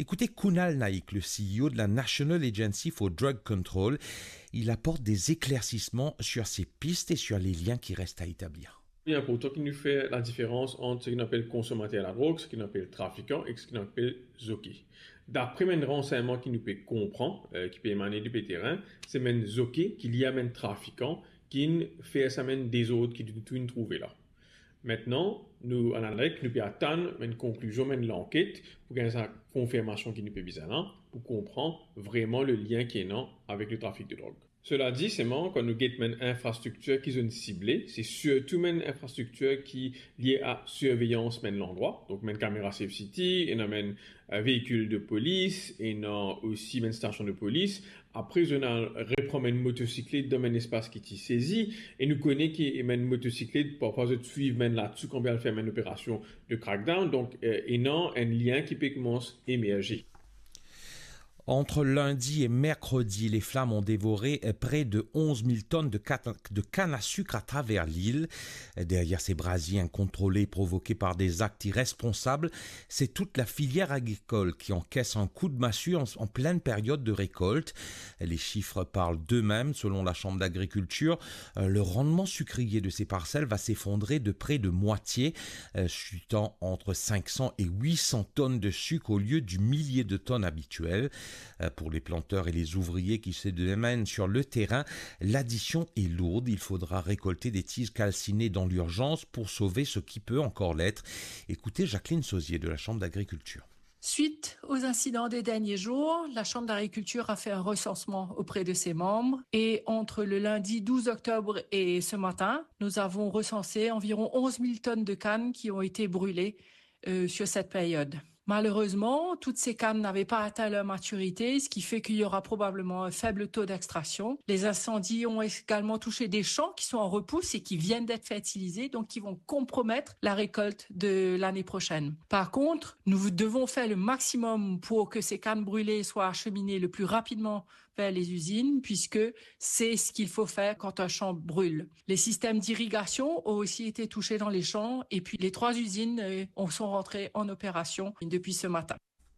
Écoutez Kunal Naik, le CEO de la National Agency for Drug Control. Il apporte des éclaircissements sur ces pistes et sur les liens qui restent à établir. Il y a un important qui nous fait la différence entre ce qu'on appelle consommateur de la drogue, ce qu'on appelle trafiquant et ce qu'on appelle zoké. D'après mes renseignements qui nous peut comprendre, qui peut émaner du terrain, c'est même zoké qu'il y a même trafiquant qui fait ça même des autres qui nous trouver là. Maintenant, nous, en Amérique, nous pouvons attendre une conclusion de l'enquête pour gagner sa confirmation qui nous peut bizarre, pour comprendre vraiment le lien qui est là avec le trafic de drogue. Cela dit, c'est marrant quand nous guettons une infrastructure qui sont ciblée, c'est surtout une infrastructure qui est liée à surveillance de l'endroit. Donc, une caméra Safe City, et une véhicule de police, et aussi une station de police. Après, on a reprend une motocyclette dans un espace qui est saisi, et nous connaissons qu'il y a une motocyclette pour pouvoir suivre là-dessus quand on fait une opération de crackdown. Donc, il y a un lien qui peut commencer à émerger. Entre lundi et mercredi, les flammes ont dévoré près de 11 000 tonnes de canne à sucre à travers l'île. Derrière ces brasiers incontrôlés provoqués par des actes irresponsables, c'est toute la filière agricole qui encaisse un coup de massue en pleine période de récolte. Les chiffres parlent d'eux-mêmes. Selon la Chambre d'agriculture, le rendement sucrier de ces parcelles va s'effondrer de près de moitié, chutant entre 500 et 800 tonnes de sucre au lieu du millier de tonnes habituelles. Pour les planteurs et les ouvriers qui se démènent sur le terrain, l'addition est lourde. Il faudra récolter des tiges calcinées dans l'urgence pour sauver ce qui peut encore l'être. Écoutez Jacqueline Sauzier de la Chambre d'agriculture. Suite aux incidents des derniers jours, la Chambre d'agriculture a fait un recensement auprès de ses membres et entre le lundi 12 octobre et ce matin, nous avons recensé environ 11 000 tonnes de cannes qui ont été brûlées sur cette période. Malheureusement, toutes ces cannes n'avaient pas atteint leur maturité, ce qui fait qu'il y aura probablement un faible taux d'extraction. Les incendies ont également touché des champs qui sont en repousse et qui viennent d'être fertilisés, donc qui vont compromettre la récolte de l'année prochaine. Par contre, nous devons faire le maximum pour que ces cannes brûlées soient acheminées le plus rapidement vers les usines, puisque c'est ce qu'il faut faire quand un champ brûle. Les systèmes d'irrigation ont aussi été touchés dans les champs, et puis les 3 usines sont rentrées en opération depuis ce matin.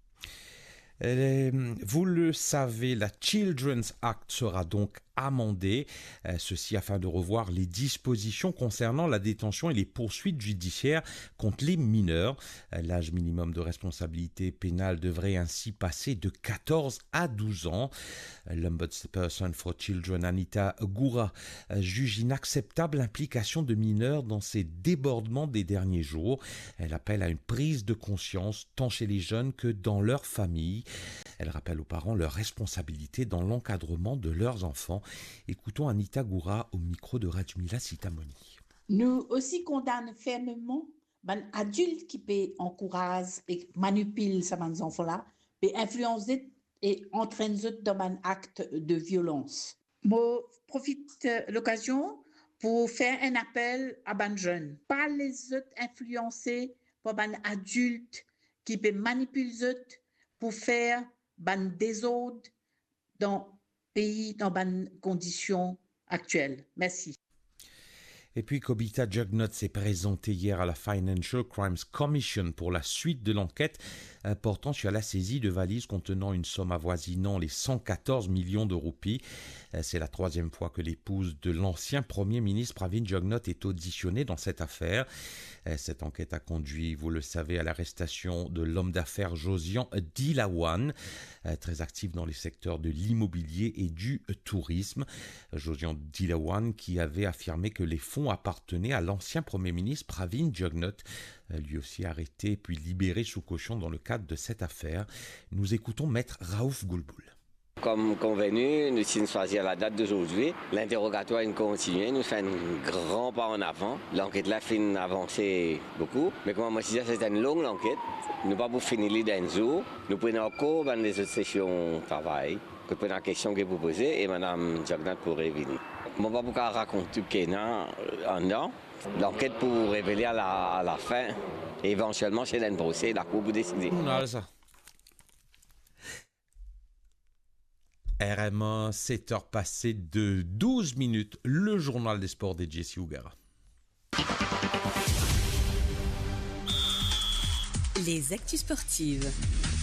Vous le savez, la Children's Act sera donc amendée, ceci afin de revoir les dispositions concernant la détention et les poursuites judiciaires contre les mineurs. L'âge minimum de responsabilité pénale devrait ainsi passer de 14 à 12 ans. L'Ombudsperson for Children, Anita Goura, juge inacceptable l'implication de mineurs dans ces débordements des derniers jours. Elle appelle à une prise de conscience tant chez les jeunes que dans leurs familles. Elle rappelle aux parents leur responsabilité dans l'encadrement de leurs enfants. Écoutons Anita Goura au micro de Rajmila Sitamoni. Nous aussi condamnons fermement les adultes qui peut encourager et manipulent ces enfants-là, peut influencer et entraîner dans un acte de violence. Je profite de l'occasion pour faire un appel à les jeunes. Pas les autres influencés par les adultes qui peuvent manipuler les autres pour faire des désordres dans le pays, dans les conditions actuelles. Merci. Et puis Kobita Jugnot s'est présenté hier à la Financial Crimes Commission pour la suite de l'enquête portant sur la saisie de valises contenant une somme avoisinant les 114 millions de roupies. C'est la 3e fois que l'épouse de l'ancien Premier ministre Pravin Jugnot est auditionnée dans cette affaire. Cette enquête a conduit, vous le savez, à l'arrestation de l'homme d'affaires Josian Dilawan, très actif dans les secteurs de l'immobilier et du tourisme. Josian Dilawan qui avait affirmé que les fonds appartenaient à l'ancien Premier ministre Pravin Jugnot, lui aussi arrêté puis libéré sous caution dans le cadre de cette affaire. Nous écoutons Maître Raouf Goulboul. Comme convenu, nous avons choisi la date d'aujourd'hui. L'interrogatoire continue, nous faisons un grand pas en avant. L'enquête là fait avancer beaucoup. Mais comme je disais, c'est une longue enquête. Nous ne pouvons pas finir d'un jour. Nous prenons encore dans les autres sessions de travail. Nous prenons la question que vous posez et Mme Jugnot pourrait venir. Je ne vais pas raconter tout ce qu'il y a en dedans. L'enquête pour révéler à la fin. Et éventuellement, c'est un procès, la Cour vous décider. RMA, 7h passées de 12 minutes, le journal des sports de Jesse Ougara. Les actus sportives.